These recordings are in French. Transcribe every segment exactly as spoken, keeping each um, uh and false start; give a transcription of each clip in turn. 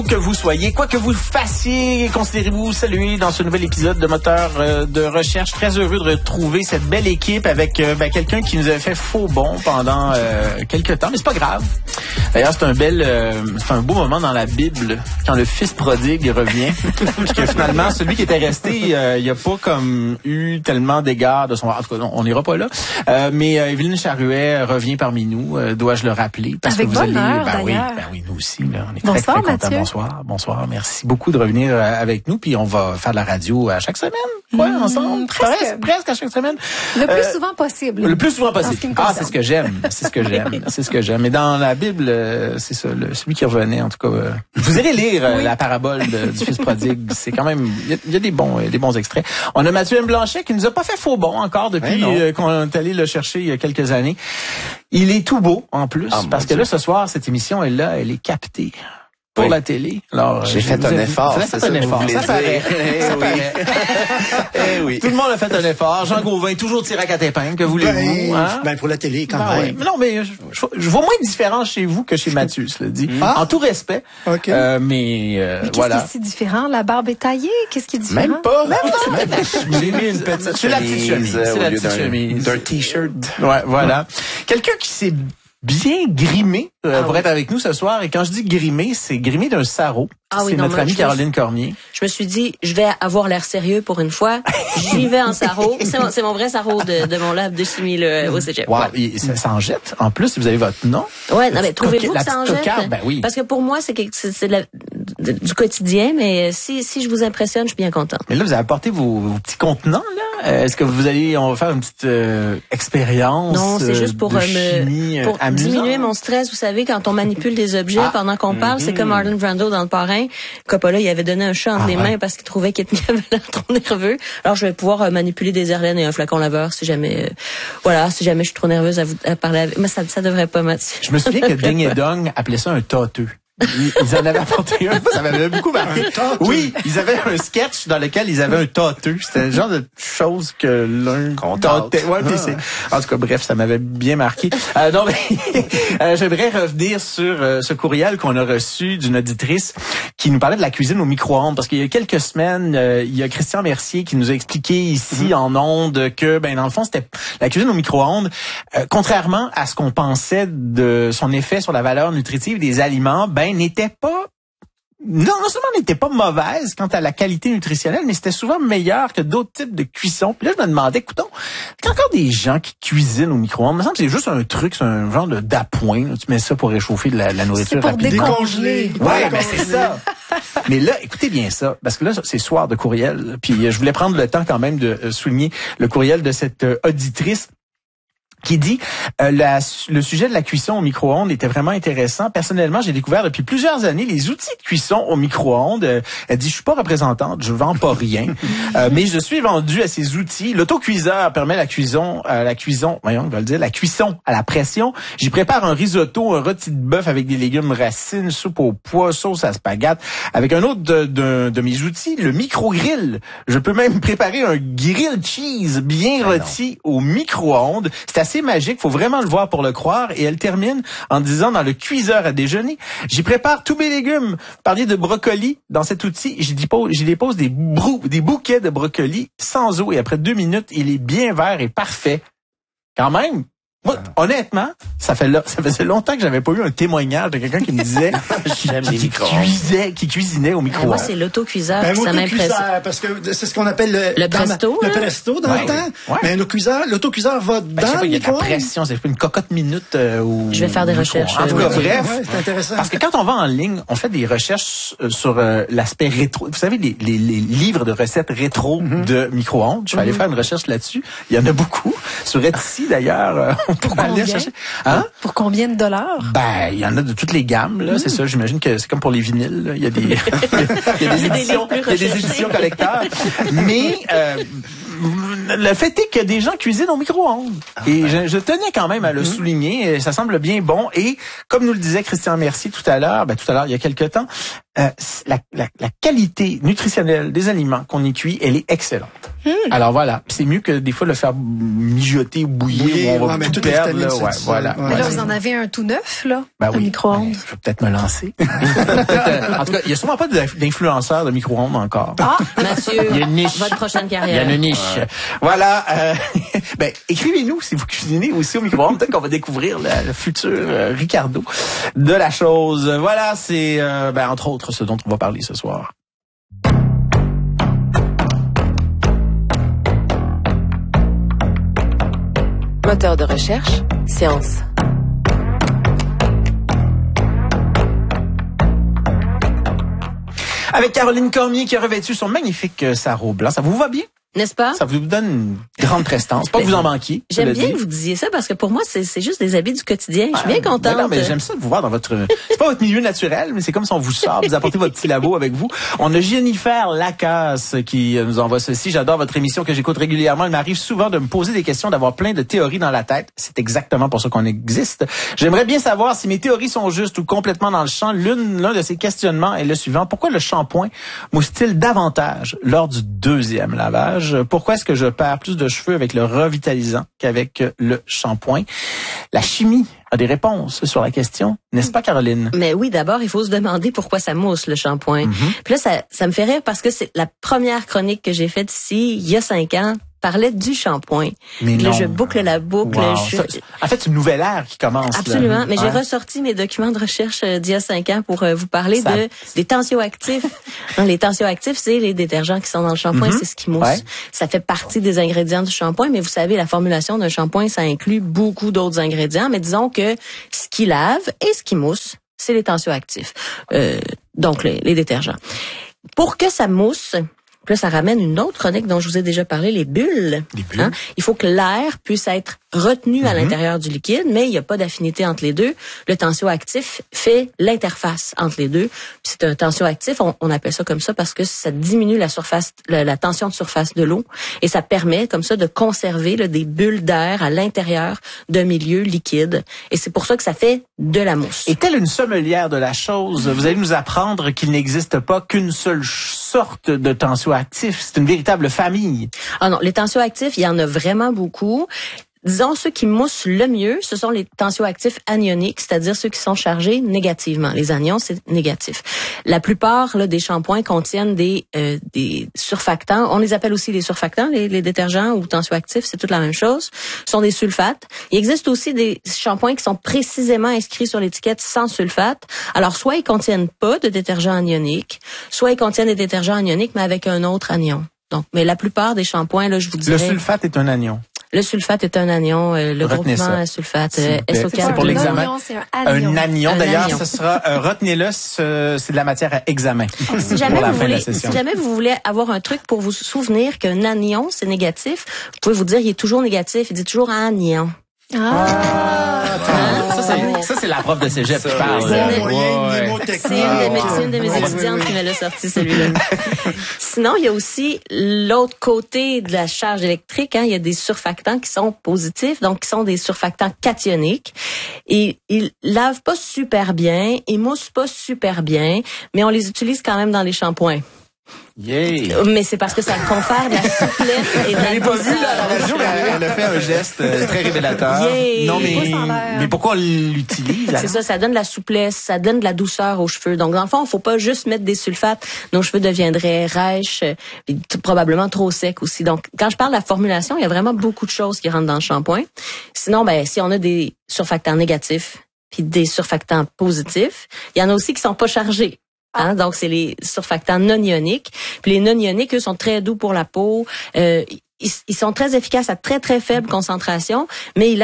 Que vous soyez, quoi que vous fassiez, considérez-vous saluer dans ce nouvel épisode de Moteur euh, de recherche. Très heureux de retrouver cette belle équipe avec euh, ben, quelqu'un qui nous avait fait faux bond pendant euh, quelques temps, mais c'est pas grave. D'ailleurs, c'est un bel, euh, c'est un beau moment dans la Bible quand le fils prodigue revient, puis que finalement celui qui était resté, euh, il a pas comme eu tellement d'égards de son. En tout cas, non, on n'ira pas là. Euh, mais euh, Evelyne Charuet revient parmi nous, euh, dois-je le rappeler, parce avec que vous bonheur, allez. Ben oui, d'ailleurs. ben oui, nous aussi. Là, on est Bonsoir, très très contents. Mathieu. Bonsoir, bonsoir. Merci beaucoup de revenir euh, avec nous, puis on va faire de la radio à chaque semaine, ouais, mmh, ensemble, presque. presque, presque à chaque semaine. Le plus Euh, souvent possible. Le plus souvent En ce possible. qui me Ah, concerne. c'est ce que j'aime. C'est ce que j'aime. C'est ce que j'aime. Mais dans la Bible, euh, c'est ça, le, celui qui revenait, en tout cas. Euh, vous irez lire euh, Oui. la parabole de- du fils prodigue. C'est quand même, il y, a- il y a des bons, euh, des bons extraits. On a Mathieu M. Blanchet qui nous a pas fait faux bon encore depuis Ouais, non. euh, qu'on est allé le chercher il y a quelques années. Il est tout beau en plus, Ah, mon parce que Dieu. là ce soir cette émission est là, elle est captée. Pour Oui. la télé. Alors, J'ai je fait vous un ai- effort, Vous avez c'est fait un ça que vous effort. voulez Ça dire. paraît. Eh Ça oui. paraît. Eh oui. Tout le monde a fait un effort. Jean Gauvin, toujours tiré à quatre épingles. Que voulez-vous? Ben, hein? ben, pour la télé, quand Ben même. oui. Mais non, mais je, je, je vois moins de différence chez vous que chez Mathieu, cela dit. Ah. En tout respect. OK. Euh, mais euh, Mais qu'est-ce voilà. qui est si différent? La barbe est taillée? Qu'est-ce qui est différent? Même pas. J'ai mis une petite, c'est la petite chemise. euh, C'est au la lieu petite d'un- chemise. D'un t-shirt. Ouais, voilà. Quelqu'un qui s'est bien grimé euh, Ah pour oui. être avec nous ce soir. Et quand je dis grimé, c'est grimé d'un sarrau. Ah oui, c'est non, notre moi, amie je- Caroline Cormier. Je me suis dit, je vais avoir l'air sérieux pour une fois. J'y vais en sarrau. C'est mon, c'est mon vrai sarrau de, de mon lab de chimie là, au cégep. Wow, Ouais. et ça, ça en jette. En plus, vous avez votre nom. Ouais, non, mais trouvez-vous Coquille- que ça la en petite jette? cocarde, ben oui. Parce que pour moi, c'est, quelque- c'est, c'est de la- de- du quotidien, mais si, si je vous impressionne, je suis bien contente. Mais là, vous avez apporté vos, vos petits contenants, là. Euh, Est-ce que vous allez, on va faire une petite euh, expérience Non, c'est euh, juste pour, de euh, chimie, me, euh, pour amusante? diminuer mon stress. Vous savez, quand on manipule des objets Ah. pendant qu'on parle, c'est comme Marlon Brando dans Le Parrain. Coppola, il avait donné un chat entre Ah les ouais. mains parce qu'il trouvait qu'il avait l'air trop nerveux. Alors, je vais pouvoir euh, manipuler des Herlènes et un flacon laveur si jamais, euh, voilà, si jamais je suis trop nerveuse à vous à parler avec. Mais ça, ça devrait pas, Mathieu. Je me souviens que Ding et Dong appelaient ça un tâteux. Ils, ils en avaient apporté un. Ça m'avait beaucoup marqué. Un tâteux? Oui, ils avaient un sketch dans lequel ils avaient un tâteux. C'était le genre de chose que l'un Qu'on tâte. tâtait. Ouais, puis c'est. En tout cas, bref, ça m'avait bien marqué. Euh, non, mais euh, j'aimerais revenir sur euh, ce courriel qu'on a reçu d'une auditrice qui nous parlait de la cuisine au micro-ondes. Parce qu'il y a quelques semaines, euh, il y a Christian Mercier qui nous a expliqué ici en ondes que, ben, dans le fond, c'était la cuisine au micro-ondes. Euh, contrairement à ce qu'on pensait de son effet sur la valeur nutritive des aliments, ben, n'était pas non, non seulement n'était pas mauvaise quant à la qualité nutritionnelle, mais c'était souvent meilleur que d'autres types de cuisson. Puis là, je me demandais, écoutons, il y a encore des gens qui cuisinent au micro-ondes. Il me semble que c'est juste un truc, c'est un genre de d'appoint. là. Tu mets ça pour réchauffer de la, la nourriture pour rapidement. décongeler. Ouais, ben c'est ça. Mais là, écoutez bien ça, parce que là, c'est soir de courriel. Puis euh, je voulais prendre le temps quand même de euh, souligner le courriel de cette euh, auditrice qui dit euh, la, le sujet de la cuisson au micro-ondes était vraiment intéressant. Personnellement, j'ai découvert depuis plusieurs années les outils de cuisson au micro-ondes. Euh, elle dit, je suis pas représentante, je vends pas rien, euh, mais je suis vendue à ces outils. L'autocuiseur permet la cuisson, euh, la cuisson, voyons, on va le dire, la cuisson à la pression. J'y prépare un risotto, un rôti de bœuf avec des légumes racines, soupe au pois, sauce à spaghetti. Avec un autre de, de, de mes outils, le micro-grill. Je peux même préparer un grill cheese bien rôti au micro-ondes. C'est assez magique, faut vraiment le voir pour le croire. Et elle termine en disant, dans le cuiseur à déjeuner, j'y prépare tous mes légumes. Vous parliez de brocoli dans cet outil, j'y dépose, j'y dépose des, brou, des bouquets de brocoli sans eau et après deux minutes, il est bien vert et parfait. Quand même. Moi, honnêtement, ça fait là, ça faisait longtemps que j'avais pas eu un témoignage de quelqu'un qui me disait J'aime les qui micro-ondes. cuisait, qui cuisinait au Ah, micro-ondes. moi, c'est l'autocuiseur, Ben, ça m'impressionne. l'autocuiseur, parce que c'est ce qu'on appelle le, Le dans ma- presto, le là? presto dans Ouais, le temps. ouais. Mais l'autocuiseur, l'autocuiseur va Ben, je sais dans pas, le il y a de la micro-ondes. pression, c'est une cocotte minute euh, ou Je vais faire des ou recherches, En tout euh, cas, oui. bref, Ouais, c'est intéressant. parce que quand on va en ligne, on fait des recherches euh, sur euh, l'aspect rétro. Vous savez, les, les, les livres de recettes rétro de micro-ondes. Je vais aller faire une recherche là-dessus. Il y en a beaucoup. Sur Etsy, d'ailleurs, euh, on pourra aller combien? chercher. Hein? Pour combien de dollars? Ben, il y en a de toutes les gammes, là. C'est ça, j'imagine que c'est comme pour les vinyles, là. Il y a des, il y a des des éditions, livres plus il y a des recherchés. éditions collecteurs. Mais, euh, le fait est que des gens cuisinent au micro-ondes. Ah, et je, je tenais quand même à le mm-hmm. souligner. Ça semble bien bon. Et comme nous le disait Christian Mercier tout à l'heure, ben, tout à l'heure, il y a quelque temps, euh, la, la, la qualité nutritionnelle des aliments qu'on y cuit, elle est excellente. Mm. Alors voilà, c'est mieux que des fois le faire mijoter ou bouillir, oui, où on va ouais, tout perdre. Là, ouais, voilà. Mais là, vous en avez un tout neuf, là, ben un oui. micro-ondes. Ben, je vais peut-être me lancer. En tout cas, il y a sûrement pas d'influenceurs de micro-ondes encore. Ah, Mathieu, il y a une niche. Votre prochaine carrière. Il y a une niche. Ouais. Voilà. Euh, ben, écrivez-nous si vous cuisinez aussi au micro-ondes. Peut-être qu'on va découvrir la, le futur euh, Ricardo de la chose. Voilà, c'est euh, ben, entre autres ce dont on va parler ce soir. Moteur de recherche, science. Avec Caroline Cormier qui a revêtu son magnifique sarrau blanc. Ça vous va bien? N'est-ce pas? Ça vous donne une grande prestance. Pas que vous en manquiez. J'aime bien que vous disiez ça parce que pour moi, c'est, c'est juste des habits du quotidien. Je suis bien contente. Ben non, mais j'aime ça de vous voir dans votre... C'est pas votre milieu naturel, mais c'est comme si on vous sort, vous apportez votre petit labo avec vous. On a Jennifer Lacasse qui nous envoie ceci. J'adore votre émission que j'écoute régulièrement. Il m'arrive souvent de me poser des questions, d'avoir plein de théories dans la tête. C'est exactement pour ça qu'on existe. J'aimerais bien savoir si mes théories sont justes ou complètement dans le champ. L'une, l'un de ces questionnements est le suivant. Pourquoi le shampoing mousse-t-il davantage lors du deuxième lavage? Pourquoi est-ce que je perds plus de cheveux avec le revitalisant qu'avec le shampoing? La chimie a des réponses sur la question, n'est-ce pas, Caroline? Mais oui, d'abord, il faut se demander pourquoi ça mousse, le shampoing. Mm-hmm. Puis là, ça, ça me fait rire parce que c'est la première chronique que j'ai faite ici, il y a cinq ans, parlait du shampoing. Mais là, non. je boucle la boucle. Wow. Je... Ça, en fait, c'est une nouvelle ère qui commence. Absolument. Là. Mais ouais. j'ai ressorti mes documents de recherche euh, d'il y a cinq ans pour euh, vous parler ça... de des tensioactifs. Non, les tensioactifs, c'est les détergents qui sont dans le shampoing, mm-hmm. c'est ce qui mousse. Ouais. Ça fait partie des ingrédients du shampoing, mais vous savez, la formulation d'un shampoing, ça inclut beaucoup d'autres ingrédients. Mais disons que ce qui lave et ce qui mousse, c'est les tensioactifs. Euh, donc, les, les détergents. Pour que ça mousse, là, ça ramène une autre chronique dont je vous ai déjà parlé, les bulles. Les bulles. Hein? Il faut que l'air puisse être retenu mm-hmm. à l'intérieur du liquide, mais il n'y a pas d'affinité entre les deux. Le tensioactif fait l'interface entre les deux. Puis c'est un tensioactif, on, on appelle ça comme ça parce que ça diminue la surface, la, la tension de surface de l'eau et ça permet comme ça de conserver là, des bulles d'air à l'intérieur d'un milieu liquide. Et c'est pour ça que ça fait de la mousse. Et telle une sommelière de la chose, vous allez nous apprendre qu'il n'existe pas qu'une seule sorte de tensioactif. C'est une véritable famille. Ah non, les tensioactifs, il y en a vraiment beaucoup. Disons, ceux qui moussent le mieux, ce sont les tensioactifs anioniques, c'est-à-dire ceux qui sont chargés négativement. Les anions, c'est négatif. La plupart là, des shampoings contiennent des euh, des surfactants. On les appelle aussi les surfactants, les, les détergents ou tensioactifs, c'est toute la même chose. Ce sont des sulfates. Il existe aussi des shampoings qui sont précisément inscrits sur l'étiquette sans sulfate. Alors, soit ils contiennent pas de détergents anioniques, soit ils contiennent des détergents anioniques, mais avec un autre anion. Donc, mais la plupart des shampoings, là, je vous dirais... Le sulfate est un anion. Le sulfate est un anion, euh, le retenez groupement ça. sulfate, euh, S O quatre. C'est pour l'examen. Anion, c'est un anion. Un anion. Un D'ailleurs, anion. ce sera, euh, retenez-le, ce, c'est de la matière à examen. Si jamais, pour la vous fin de la voulez, session. si jamais vous voulez avoir un truc pour vous souvenir qu'un anion, c'est négatif, vous pouvez vous dire, il est toujours négatif, il dit toujours anion. Ah! Ah, ça, c'est, ça, c'est la prof de cégep qui parle. Bon moyen, Ouais. mnémotechnique. C'est une de mes, c'est une de mes étudiantes qui me l'a sorti, celui-là. Sinon, il y a aussi l'autre côté de la charge électrique. Hein, il y a des surfactants qui sont positifs, donc qui sont des surfactants cationiques. Et ils lavent pas super bien, ils moussent pas super bien, mais on les utilise quand même dans les shampoings. Yeah. Mais c'est parce que ça confère de la souplesse et de Je la l'ai pas vu, douceur. là, à la radio, mais elle, elle a fait un geste euh, très révélateur. Yeah. Non, mais, Pouce en l'air. mais pourquoi on l'utilise? C'est ça, ça donne de la souplesse, ça donne de la douceur aux cheveux. Donc, dans le fond, il faut pas juste mettre des sulfates. Nos cheveux deviendraient rêches, euh, et t- probablement trop secs aussi. Donc, quand je parle de la formulation, il y a vraiment beaucoup de choses qui rentrent dans le shampoing. Sinon, ben, si on a des surfactants négatifs puis des surfactants positifs, il y en a aussi qui sont pas chargés. Hein, donc, c'est les surfactants non ioniques. Puis les non ioniques, eux, sont très doux pour la peau. Euh, ils, ils sont très efficaces à très, très faible concentration, mais ils lavent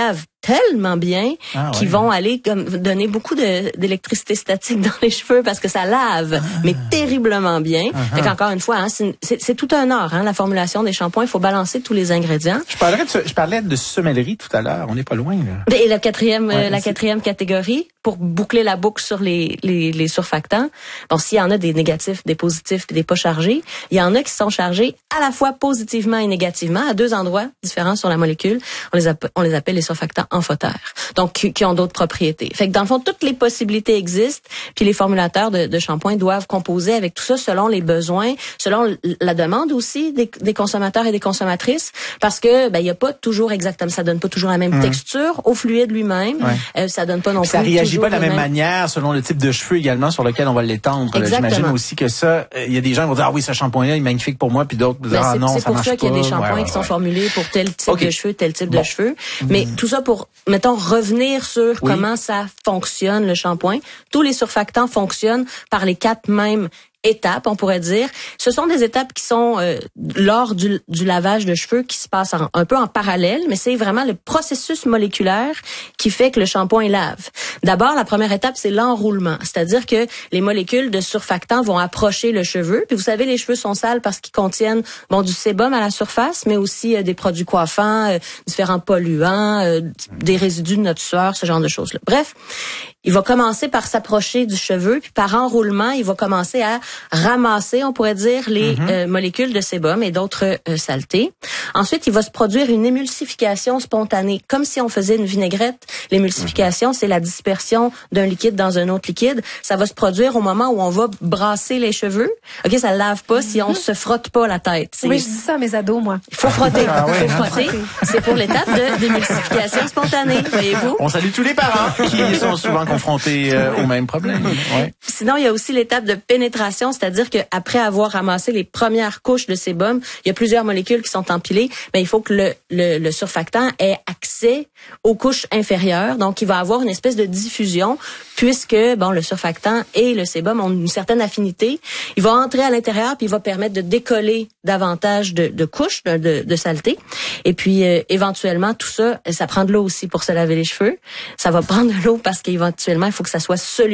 tellement bien Ah, qu'ils ouais. vont aller comme donner beaucoup de, d'électricité statique dans les cheveux parce que ça lave, ah. mais terriblement bien. Uh-huh. Fait qu'encore une fois, hein, c'est, c'est, c'est tout un art, hein, la formulation des shampoings. Il faut balancer tous les ingrédients. Je parlais de, je parlais de semellerie tout à l'heure. On n'est pas loin, là. Et la quatrième, ouais, euh, la quatrième catégorie, pour boucler la boucle sur les, les, les surfactants. Bon, s'il y en a des négatifs, des positifs et des pas chargés, il y en a qui sont chargés à la fois positivement et négativement à deux endroits différents sur la molécule. On les appelle, on les appelle les surfactants amphotères. Donc, qui, qui ont d'autres propriétés. Fait que dans le fond, toutes les possibilités existent, puis les formulateurs de, de shampoing doivent composer avec tout ça selon les besoins, selon la demande aussi des, des consommateurs et des consommatrices, parce que ben il y a pas toujours exactement, ça donne pas toujours la même mmh. texture au fluide lui-même. Ouais. Euh, ça donne pas non puis plus. Ça réagit pas de la même mêmes... manière selon le type de cheveux également sur lequel on va l'étendre. J'imagine aussi que ça, il y a des gens qui vont dire ah oui, ce shampoing-là il est magnifique pour moi, puis d'autres vont dire ah non, ça marche pas. C'est pour ça qu'il y a des shampoings ouais, ouais, qui sont ouais. formulés pour tel type okay. de cheveux, tel type bon. de cheveux. Mais mmh. tout ça pour, mettons, revenir sur oui. comment ça fonctionne le shampoing. Tous les surfactants fonctionnent par les quatre mêmes étapes, on pourrait dire. Ce sont des étapes qui sont euh, lors du, du lavage de cheveux qui se passent en, un peu en parallèle, mais c'est vraiment le processus moléculaire qui fait que le shampoing lave. D'abord, la première étape, c'est l'enroulement, c'est-à-dire que les molécules de surfactants vont approcher le cheveu. Puis vous savez, les cheveux sont sales parce qu'ils contiennent bon du sébum à la surface, mais aussi euh, des produits coiffants, euh, différents polluants, euh, des résidus de notre sueur, ce genre de choses-là. Bref, il va commencer par s'approcher du cheveu, puis par enroulement, il va commencer à ramasser, on pourrait dire, les mm-hmm. euh, molécules de sébum et d'autres euh, saletés. Ensuite, il va se produire une émulsification spontanée, comme si on faisait une vinaigrette. L'émulsification, mm-hmm. c'est la dispersion d'un liquide dans un autre liquide. Ça va se produire au moment où on va brasser les cheveux. Ok, ça ne lave pas mm-hmm. si on se frotte pas la tête. C'est... Oui, je dis ça à mes ados, moi. Il faut frotter. Ah, il ouais, faut hein? frotter. C'est pour l'étape de d'émulsification spontanée, voyez-vous. On salue tous les parents qui sont souvent confrontés euh, au même problème. Ouais. Sinon, il y a aussi l'étape de pénétration, c'est-à-dire qu'après avoir ramassé les premières couches de sébum, il y a plusieurs molécules qui sont empilées, mais il faut que le, le, le surfactant ait accès aux couches inférieures. Donc, il va avoir une espèce de diffusion puisque bon, le surfactant et le sébum ont une certaine affinité. Il va entrer à l'intérieur puis il va permettre de décoller davantage de, de couches de, de, de saleté. Et puis, euh, éventuellement, tout ça, ça prend de l'eau aussi pour se laver les cheveux. Ça va prendre de l'eau parce qu'éventuellement, il faut que ça soit soluble